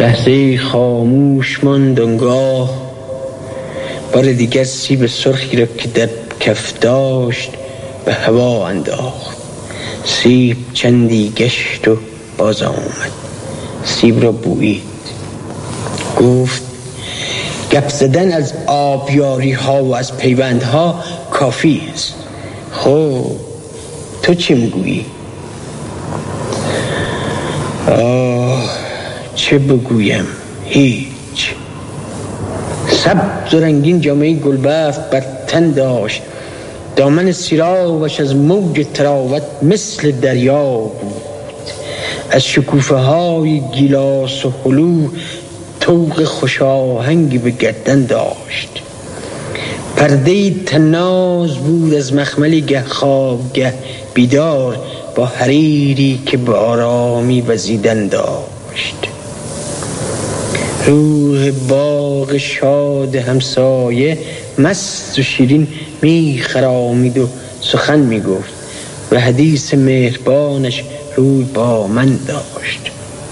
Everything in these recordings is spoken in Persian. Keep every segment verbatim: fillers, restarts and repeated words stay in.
لحظه خاموش ماند آنگاه، بار دیگر سیب سرخی را که در کف داشت به هوا انداخت. سیب چندی گشت و باز آمد، سیب را بویید، گفت گپ زدن از آبیاری ها و از پیوندها کافی است. خب تو چی میگویی؟ آه چه بگویم؟ هیچ. سبز و رنگین جامعه گلبرف بر تن داشت، دامن سیراوش از موج تراوت مثل دریا بود. از شکوفه های گیلاس و هلو طوق خوشاهنگی به گردن داشت. پرده تناز بود از مخملی گه خواب گه بیدار، با حریری که به آرامی وزیدن داشت. روح باغ شاد همسایه مست و شیرین می خرامید و سخن می گفت و حدیث مهربانش روی با من داشت.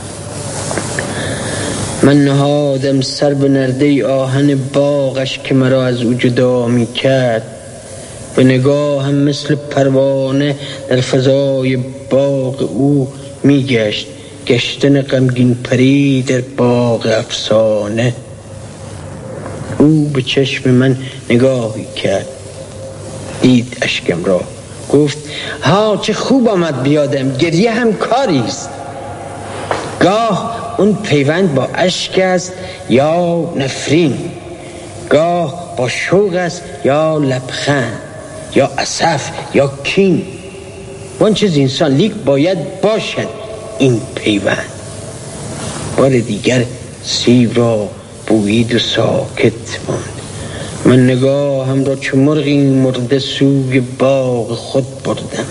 من نهادم سر به نرده آهن باغش که مرا از او جدا می کرد. به نگاهم مثل پروانه در فضای باغ او می گشت، گشتن غمگین پری در باغ افسانه. او به چشم من نگاهی کرد، دید اشکم را، گفت ها چه خوب آمد بیادم، گریه هم کاریست. گاه اون پیوند با اشک است یا نفرین، گاه با شوق است یا لبخند، یا اسف یا کین. وان چیز انسان لیک باید باشد این پیوند. بار دیگر سیب را بویید و ساکت ماند. من نگاهم را چو مرغی مرده سوی باغ خود بردم.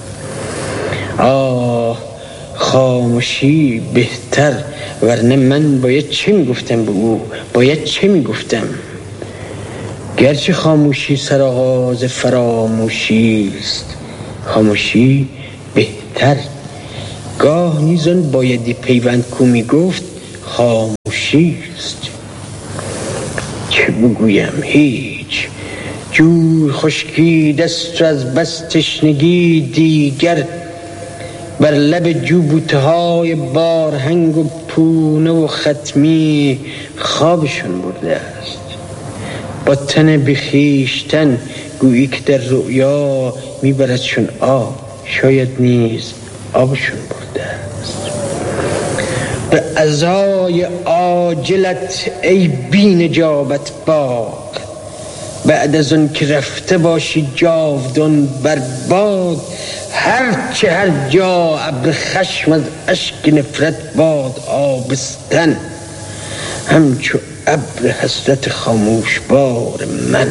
آه خاموشی بهتر، ورنه من باید چه میگفتم به او؟ باید چه میگفتم؟ گرچه خاموشی سرآغاز فراموشی است، خاموشی بهتر. گاه نیزان بایدی پیوند کو میگفت خاموشی است. چه بگویم؟ هیچ. جوی خشکید است و از بس تشنگی دیگر بر لب جو بوته های بارهنگ و پونه و ختمی خوابشون برده است. با تن بخیشتن گویی که در رؤیا میبرد چون آب، شاید نیز آبشون برده است. به عزای عاجلت ای بی نجابت باغ، بعد از اون که رفته باشی جاودان بر باد. هر چه هر جا ابر خشم از اشک نفرت باد آبستن، همچو ابر حسرت خاموش بار من.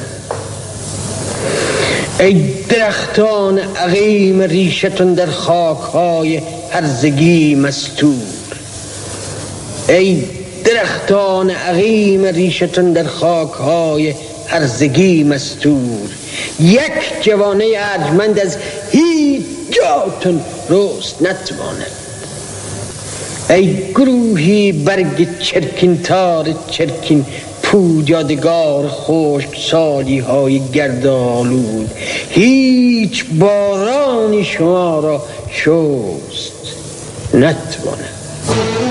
ای درختان عقیم ریشتون در خاک‌های هرزگی مستور، ای درختان عقیم ریشتون در خاک‌های هرزگی مستور. یک جوانه ارجمند از هیچ جاتون رست نتواند. ای گروهی برگ چرکین تار چرکین پود، یادگار خشک سالی های گردآلود، هیچ بارانی شما را شست نتواند.